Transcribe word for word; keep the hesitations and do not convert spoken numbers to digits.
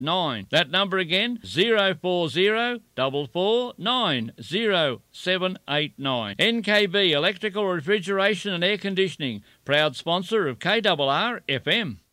nine. That number again, zero four zero four four nine zero seven eight nine. N K B Electrical Refrigeration and Air Conditioning, proud sponsor of K R R F M.